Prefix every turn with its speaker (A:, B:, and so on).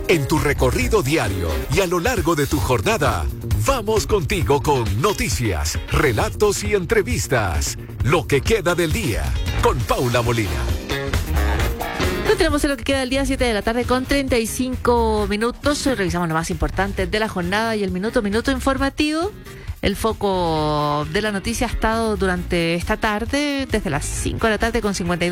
A: En tu recorrido diario y a lo largo de tu jornada, vamos contigo con noticias, relatos y entrevistas. Lo que queda del día, con Paula Molina.
B: Tenemos lo que queda del día, 7 de la tarde con 35 minutos. Hoy revisamos lo más importante de la jornada y el minuto informativo. El foco de la noticia ha estado durante esta tarde, desde las 5 de la tarde con 52